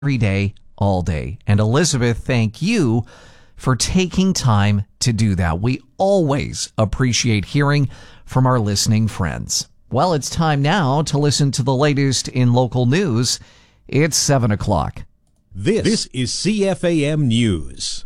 every day, all day. And Elizabeth, thank you for taking time to do that. We always appreciate hearing from our listening friends. Well, it's time now to listen to the latest in local news. It's 7 o'clock. This is CFAM News.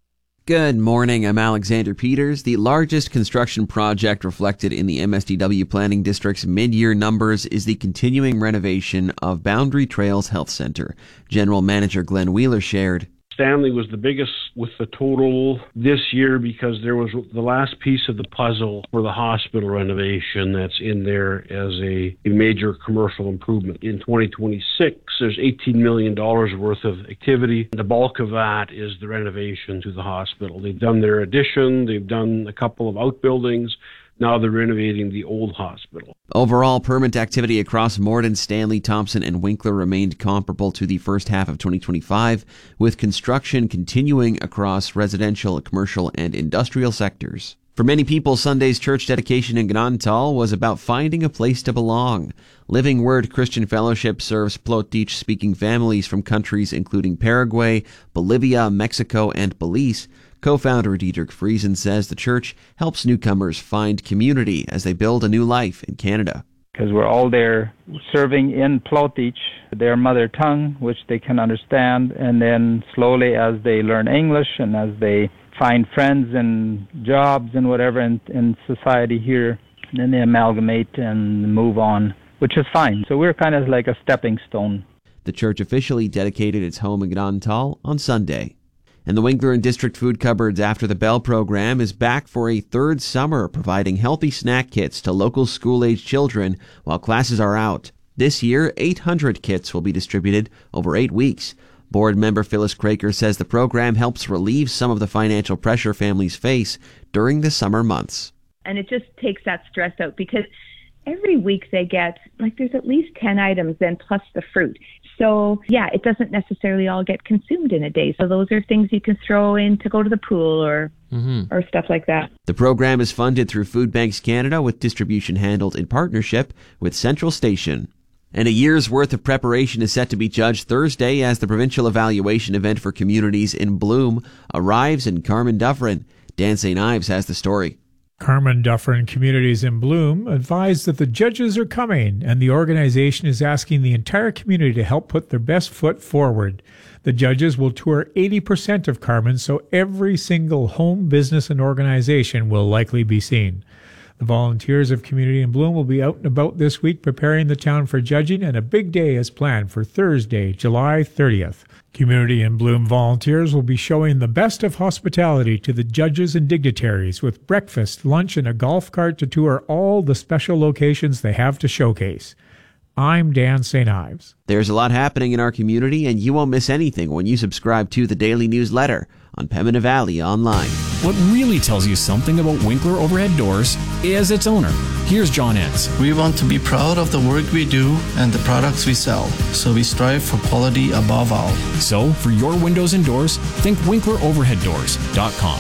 Good morning. I'm Alexander Peters. The largest construction project reflected in the MSDW Planning District's mid-year numbers is the continuing renovation of Boundary Trails Health Center. General Manager Glenn Wheeler shared, Stanley was the biggest with the total this year because there was the last piece of the puzzle for the hospital renovation that's in there as a major commercial improvement. In 2026, there's $18 million worth of activity. The bulk of that is the renovation to the hospital. They've done their addition, they've done a couple of outbuildings. Now they're renovating the old hospital. Overall, permit activity across Morden, Stanley, Thompson, and Winkler remained comparable to the first half of 2025, with construction continuing across residential, commercial, and industrial sectors. For many people, Sunday's church dedication in Gnantal was about finding a place to belong. Living Word Christian Fellowship serves Plotich-speaking families from countries including Paraguay, Bolivia, Mexico, and Belize. Co-founder Diedrich Friesen says the church helps newcomers find community as they build a new life in Canada. Because we're all there serving in Plotich, their mother tongue, which they can understand, and then slowly as they learn English and as they find friends and jobs and whatever in society here, then they amalgamate and move on, which is fine. So we're kind of like a stepping stone. The church officially dedicated its home in Gnantal on Sunday. And the Winkler and District Food Cupboards After the Bell program is back for a third summer, providing healthy snack kits to local school-age children while classes are out. This year, 800 kits will be distributed over 8 weeks. Board member Phyllis Craker says the program helps relieve some of the financial pressure families face during the summer months. And it just takes that stress out because every week they get, there's at least 10 items then plus the fruit. So, it doesn't necessarily all get consumed in a day. So those are things you can throw in to go to the pool or stuff like that. The program is funded through Food Banks Canada with distribution handled in partnership with Central Station. And a year's worth of preparation is set to be judged Thursday as the provincial evaluation event for communities in Bloom arrives in Carmen Dufferin. Dan St. Ives has the story. Carmen Dufferin Communities in Bloom advised that the judges are coming and the organization is asking the entire community to help put their best foot forward. The judges will tour 80% of Carmen, so every single home, business, and organization will likely be seen. The volunteers of Community in Bloom will be out and about this week preparing the town for judging, and a big day is planned for Thursday, July 30th. Community in Bloom volunteers will be showing the best of hospitality to the judges and dignitaries with breakfast, lunch, and a golf cart to tour all the special locations they have to showcase. I'm Dan St. Ives. There's a lot happening in our community, and you won't miss anything when you subscribe to the Daily Newsletter on Pembina Valley Online. What really tells you something about Winkler Overhead Doors is its owner. Here's John Entz. We want to be proud of the work we do and the products we sell, so we strive for quality above all. So, for your windows and doors, think WinklerOverheadDoors.com.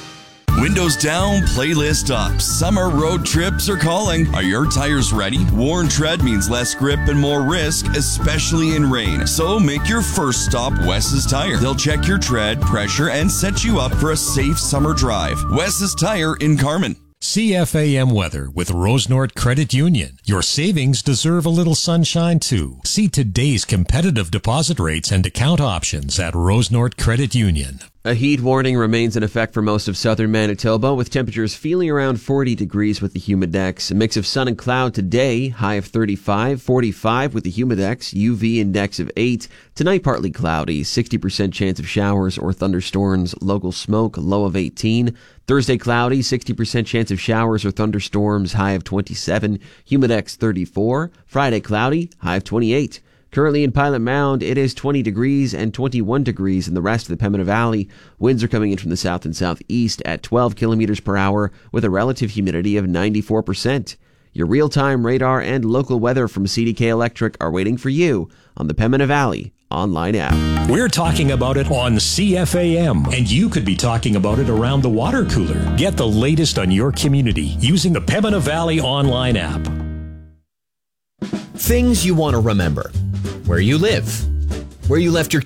Windows down, playlist up. Summer road trips are calling. Are your tires ready? Worn tread means less grip and more risk, especially in rain. So make your first stop Wes's Tire. They'll check your tread, pressure, and set you up for a safe summer drive. Wes's Tire in Carmen. CFAM weather with Rosenort Credit Union. Your savings deserve a little sunshine too. See today's competitive deposit rates and account options at Rosenort Credit Union. A heat warning remains in effect for most of southern Manitoba, with temperatures feeling around 40 degrees with the humidex. A mix of sun and cloud today, high of 35, 45 with the humidex, UV index of 8. Tonight, partly cloudy, 60% chance of showers or thunderstorms, local smoke, low of 18. Thursday, cloudy, 60% chance of showers or thunderstorms, high of 27, humidex 34. Friday, cloudy, high of 28. Currently in Pilot Mound, it is 20 degrees and 21 degrees in the rest of the Pembina Valley. Winds are coming in from the south and southeast at 12 kilometers per hour with a relative humidity of 94%. Your real-time radar and local weather from CDK Electric are waiting for you on the Pembina Valley online app. We're talking about it on CFAM, and you could be talking about it around the water cooler. Get the latest on your community using the Pembina Valley online app. Things you want to remember. Where you live, where you left your